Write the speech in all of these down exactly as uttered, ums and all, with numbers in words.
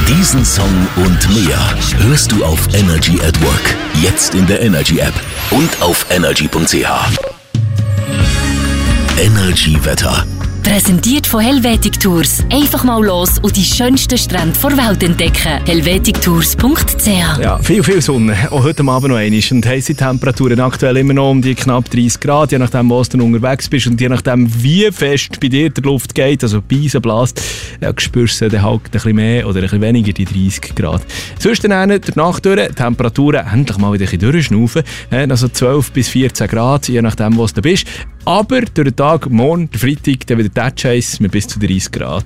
Diesen Song und mehr hörst du auf Energy at Work. Jetzt in der Energy App und auf energy punkt c h. Energy Wetter. Präsentiert von Helvetic Tours. Einfach mal los und die schönsten Strände der Welt entdecken. helvetic tours punkt c h. Ja, viel, viel Sonne. Auch heute Abend noch einmal. Und heisse Temperaturen aktuell immer noch um die knapp dreißig Grad. Je nachdem, wo du unterwegs bist und je nachdem, wie fest bei dir die Luft geht, also Beisen bläst, ja, spürst du dann halt ein bisschen mehr oder ein bisschen weniger die dreißig Grad. Sonst dann der Nacht durch, Temperaturen endlich mal wieder ein bisschen durchschnaufen. Also zwölf bis vierzehn Grad, je nachdem, wo du bist. Aber durch den Tag, morgen, der Freitag, dann wieder der Chase mit bis zu dreißig Grad.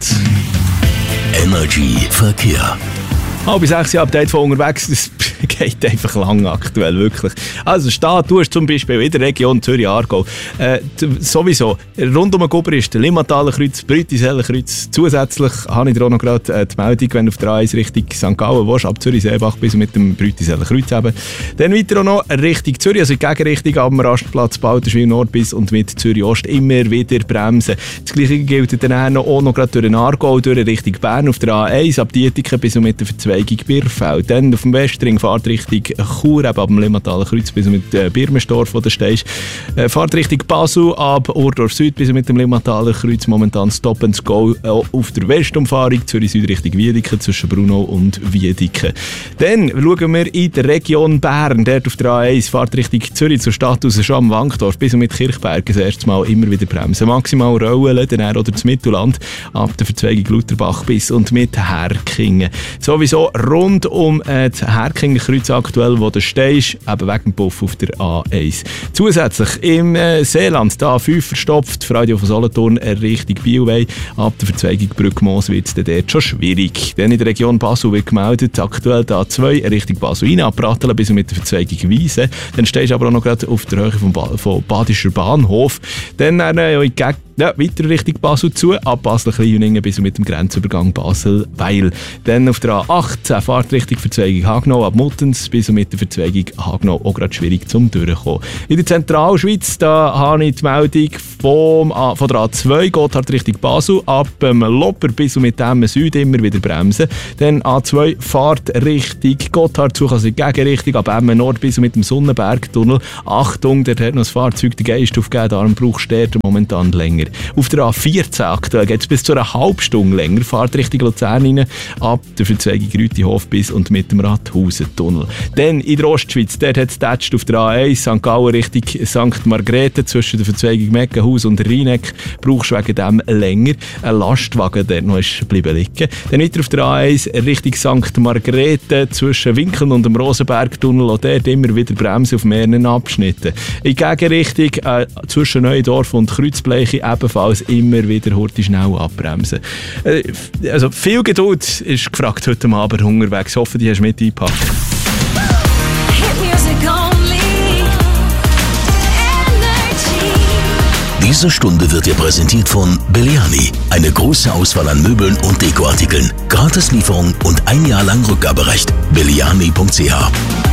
Energy Verkehr. Halb sechs Update von unterwegs, das geht einfach lang aktuell, wirklich. Also Stadt, du hast zum Beispiel in der Region Zürich-Aargau äh, sowieso rund um den Guber ist der Limmataler Kreuz, Brütiseller Kreuz. Zusätzlich habe ich dir auch noch gerade äh, die Meldung, wenn du auf der A eins Richtung Sankt Gallen willst, ab Zürich-Seebach bis mit dem Brütiseller Kreuz eben. Dann weiter auch noch Richtung Zürich, also in die Gegenrichtung am Rastplatz Balderschwil Nord bis und mit Zürich-Ost immer wieder bremsen. Das Gleiche gilt dann auch noch gerade durch den Aargau, durch Richtung Bern auf der A eins, ab Dietiken bis und mit der Verzweiflung Birfeld. Dann auf dem Westring fahrt Richtung Chur, eben ab dem Limmataler Kreuz bis mit äh, Birmenstorf, wo du stehst. Äh, fahrt Richtung Basel, ab Urdorf Süd bis mit dem Limmataler Kreuz. Momentan Stop and Go äh, auf der Westumfahrung, Zürich Süd Richtung Wiedeke, zwischen Brunau und Wiedeke. Dann schauen wir in der Region Bern, dort auf der A eins, fahrt Richtung Zürich zur Stadt aus Scham Wankdorf bis mit Kirchberg. Das erste Mal immer wieder bremsen. Maximal rollen, dann oder das Mittelland, ab der Verzweigung Lutherbach bis und mit Herkingen. Sowieso rund um äh, das Herkinger Kreuz aktuell, wo du stehst, eben wegen dem Puff auf der A eins. Zusätzlich im äh, Seeland, da A fünf verstopft, Freude von Solothurn Richtung Bielwey, ab der Verzweigung Brückmoos wird es dort schon schwierig. Dann in der Region Basel wird gemeldet, aktuell die A zwei Richtung Basel rein, ab Pratteln bis mit der Verzweigung Wiese. Dann stehst du aber auch noch gerade auf der Höhe vom, ba- vom Badischer Bahnhof. Dann äh, in die Ja, weiter Richtung Basel zu, ab Basel-Kleinjuningen bis mit dem Grenzübergang Basel-Weil. Dann auf der A achtzehn Fahrt Richtung Verzweigung Hagnau, ab Muttens bis mit der Verzweigung Hagnau auch gerade schwierig zum Durchkommen. In der Zentralschweiz, da habe ich die Meldung vom, von der A zwei, Gotthard Richtung Basel, ab ähm, Lopper bis mit dem Süd immer wieder bremsen. Dann A zwei Fahrt Richtung Gotthard zu, also in die Gegenrichtung, ab Emmen Nord bis mit dem Sonnenbergtunnel. Achtung, dort hat noch das Fahrzeug den Geist aufgegeben, darum brauchst du momentan länger. Auf der A vierzehn aktuell geht es bis zu einer halben Stunde länger. Fahrt Richtung Luzern rein, ab der Verzweigung Rütihof bis und mit dem Rathausentunnel. Dann in der Ostschweiz, dort hat es tätscht auf der A eins, Sankt Gallen Richtung Sankt Margrethe, zwischen der Verzweigung Meckenhaus und Rheineck, brauchst du wegen dem länger. Ein Lastwagen, der noch ist bleiben liegen. Dann weiter auf der A eins Richtung Sankt Margrethe, zwischen Winkeln und dem Rosenbergtunnel, auch dort immer wieder Bremsen auf mehreren Abschnitten. In Gegenrichtung äh, zwischen Neudorf und Kreuzbleiche ebenfalls immer wieder hurtig schnell abbremsen. Äh, also viel Geduld ist gefragt heute Abend unterwegs. Ich hoffe, die hast du mit eingepackt. Diese Stunde wird dir präsentiert von Belliani. Eine große Auswahl an Möbeln und Dekoartikeln. Gratislieferung und ein Jahr lang Rückgaberecht. belliani punkt c h